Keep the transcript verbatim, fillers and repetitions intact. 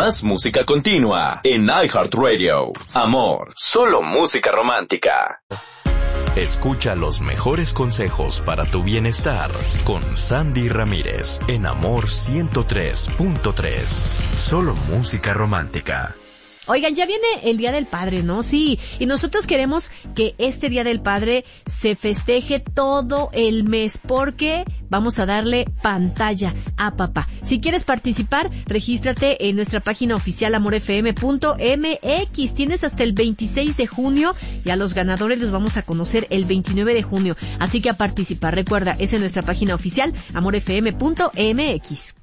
Más música continua en iHeartRadio. Amor, solo música romántica. Escucha los mejores consejos para tu bienestar con Sandy Ramírez en Amor ciento tres punto tres. Solo música romántica. Oigan, ya viene el Día del Padre, ¿no? Sí, y nosotros queremos que este Día del Padre se festeje todo el mes porque vamos a darle pantalla a papá. Si quieres participar, regístrate en nuestra página oficial amor f m punto m x. Tienes hasta el veintiséis de junio y a los ganadores los vamos a conocer el veintinueve de junio. Así que a participar, recuerda, es en nuestra página oficial amor f m punto m x.